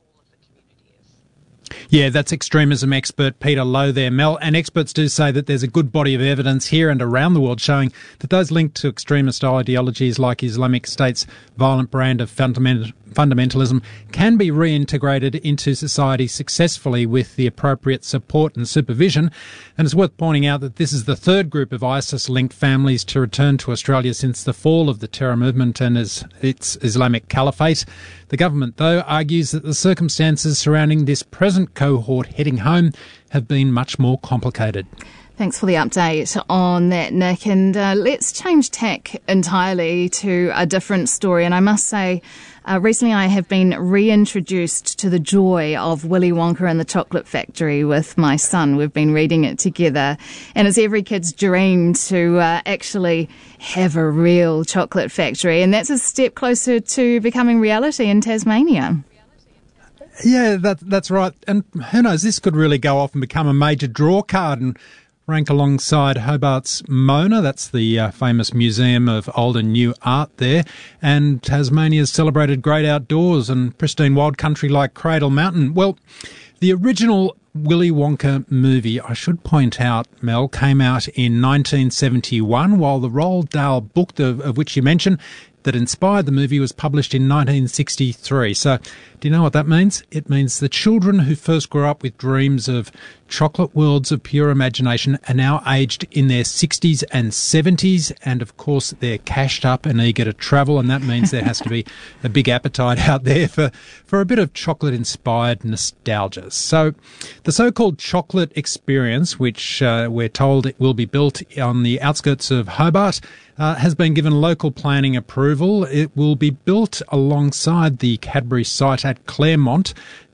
Speaker 7: Yeah, that's extremism expert Peta Lowe there, Mel. And experts do say that there's a good body of evidence here and around the world showing that those linked to extremist ideologies like Islamic State's violent brand of fundamentalism can be reintegrated into society successfully with the appropriate support and supervision. And it's worth pointing out that this is the third group of ISIS-linked families to return to Australia since the fall of the terror movement and its Islamic Caliphate. The government, though, argues that the circumstances surrounding this present cohort heading home have been much more complicated.
Speaker 13: Thanks for the update on that, Nick. And let's change tack entirely to a different story. And I must say, recently I have been reintroduced to the joy of Willy Wonka and the Chocolate Factory with my son. We've been reading it together. And it's every kid's dream to actually have a real chocolate factory. And that's a step closer to becoming reality in Tasmania.
Speaker 7: Yeah, that's right. And who knows, this could really go off and become a major draw card and rank alongside Hobart's Mona. That's the famous museum of old and new art there. And Tasmania's celebrated great outdoors and pristine wild country like Cradle Mountain. Well, the original Willy Wonka movie, I should point out, Mel, came out in 1971, while the Roald Dahl book, of which you mentioned, that inspired the movie was published in 1963. So do you know what that means? It means the children who first grew up with dreams of chocolate worlds of pure imagination are now aged in their 60s and 70s, and of course they're cashed up and eager to travel, and that means there has to be a big appetite out there for a bit of chocolate-inspired nostalgia. So the so-called chocolate experience, which we're told it will be built on the outskirts of Hobart, has been given local planning approval. It will be built alongside the Cadbury site at Claremont.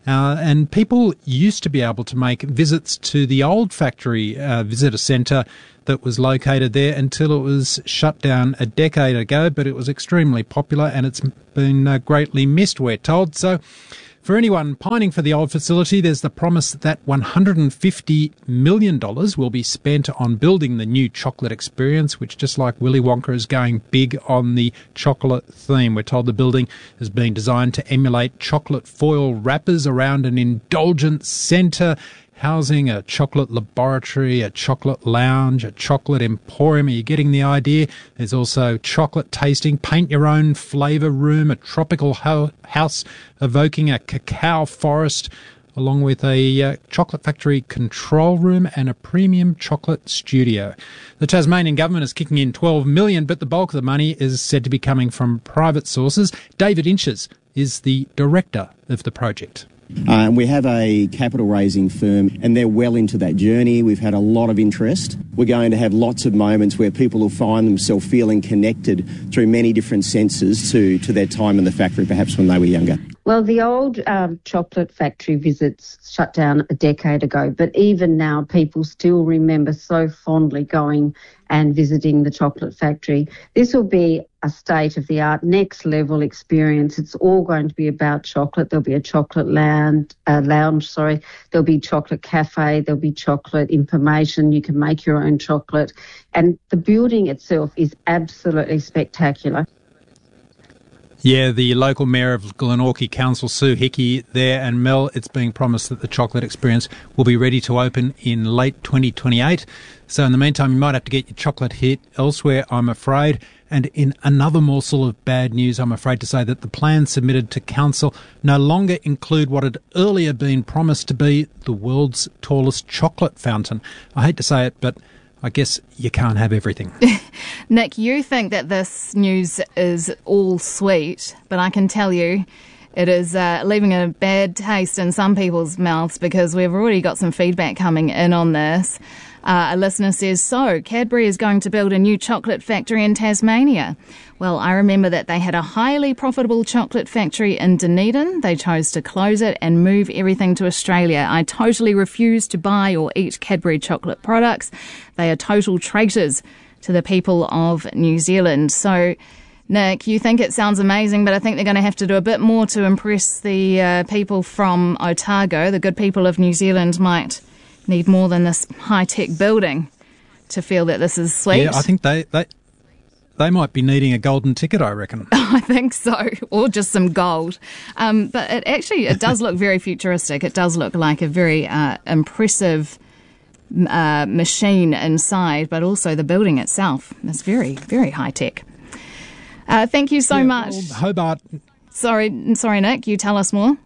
Speaker 7: And people used to be able to make visits to the old factory visitor centre that was located there until it was shut down a decade ago, but it was extremely popular and it's been greatly missed, we're told. So for anyone pining for the old facility, there's the promise that $150 million will be spent on building the new chocolate experience, which, just like Willy Wonka, is going big on the chocolate theme. We're told the building has been designed to emulate chocolate foil wrappers around an indulgent centre, housing a chocolate laboratory, a chocolate lounge, a chocolate emporium. Are you getting the idea? There's also chocolate tasting, paint your own flavour room, a tropical house evoking a cacao forest, along with a chocolate factory control room and a premium chocolate studio. The Tasmanian government is kicking in $12 million, but the bulk of the money is said to be coming from private sources. David Inches is the director of the project.
Speaker 10: We have a capital raising firm and they're well into that journey. We've had a lot of interest. We're going to have lots of moments where people will find themselves feeling connected through many different senses to their time in the factory, perhaps when they were younger.
Speaker 11: Well, the old chocolate factory visits shut down a decade ago, but even now people still remember so fondly going and visiting the chocolate factory. This will be a state-of-the-art, next-level experience. It's all going to be about chocolate. There'll be a chocolate lounge. There'll be chocolate cafe. There'll be chocolate information. You can make your own chocolate. And the building itself is absolutely spectacular.
Speaker 7: Yeah, the local mayor of Glenorchy Council, Sue Hickey, there, and Mel, it's being promised that the chocolate experience will be ready to open in late 2028. So in the meantime, you might have to get your chocolate hit elsewhere, I'm afraid. And in another morsel of bad news, I'm afraid to say that the plans submitted to council no longer include what had earlier been promised to be the world's tallest chocolate fountain. I hate to say it, but I guess you can't have everything.
Speaker 13: Nick, you think that this news is all sweet, but I can tell you it is leaving a bad taste in some people's mouths because we've already got some feedback coming in on this. A listener says, so Cadbury is going to build a new chocolate factory in Tasmania. Well, I remember that they had a highly profitable chocolate factory in Dunedin. They chose to close it and move everything to Australia. I totally refuse to buy or eat Cadbury chocolate products. They are total traitors to the people of New Zealand. So, Nick, you think it sounds amazing, but I think they're going to have to do a bit more to impress the people from Otago. The good people of New Zealand might need more than this high-tech building to feel that this is sweet.
Speaker 7: Yeah, I think they might be needing a golden ticket, I reckon.
Speaker 13: I think so, or just some gold. But it does look very futuristic. It does look like a very impressive machine inside, but also the building itself is very, very high-tech. Thank you so much.
Speaker 7: Well, Hobart.
Speaker 13: Sorry, Nick, you tell us more.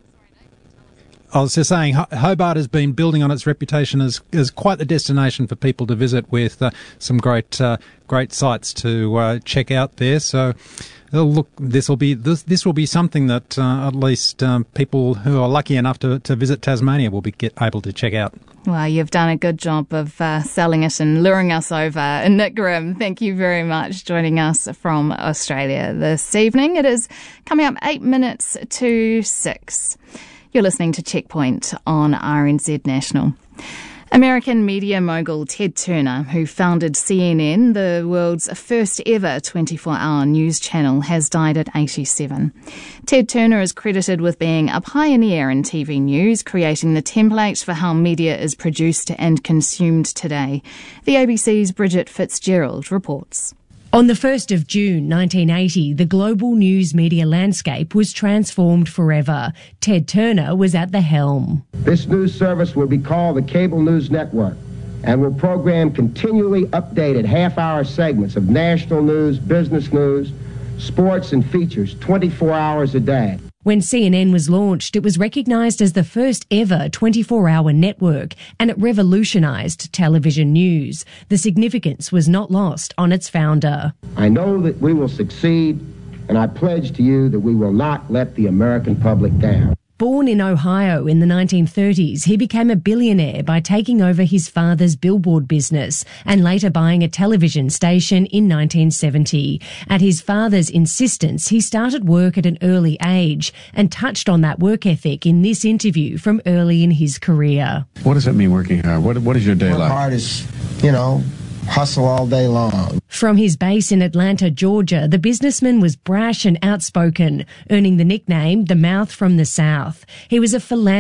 Speaker 7: I was just saying, Hobart has been building on its reputation as quite the destination for people to visit, with some great sites to check out there. So, look, this will be something that at least people who are lucky enough to visit Tasmania will be able to check out.
Speaker 13: Well, you've done a good job of selling it and luring us over. And Nick Grimm, thank you very much joining us from Australia this evening. It is coming up 8 minutes to 6. You're listening to Checkpoint on RNZ National. American media mogul Ted Turner, who founded CNN, the world's first ever 24-hour news channel, has died at 87. Ted Turner is credited with being a pioneer in TV news, creating the template for how media is produced and consumed today. The ABC's Bridget Fitzgerald reports.
Speaker 12: On the 1st of June 1980, the global news media landscape was transformed forever. Ted Turner was at the helm.
Speaker 24: This news service will be called the Cable News Network and will program continually updated half-hour segments of national news, business news, sports, and features 24 hours a day.
Speaker 12: When CNN was launched, it was recognised as the first ever 24-hour network, and it revolutionised television news. The significance was not lost on its founder.
Speaker 24: I know that we will succeed, and I pledge to you that we will not let the American public down.
Speaker 12: Born in Ohio in the 1930s, he became a billionaire by taking over his father's billboard business and later buying a television station in 1970. At his father's insistence, he started work at an early age and touched on that work ethic in this interview from early in his career.
Speaker 9: What does it mean working hard? What is your day like?
Speaker 23: Work hard is, hustle all day long.
Speaker 12: From his base in Atlanta, Georgia, the businessman was brash and outspoken, earning the nickname the Mouth from the South. He was a philanthropist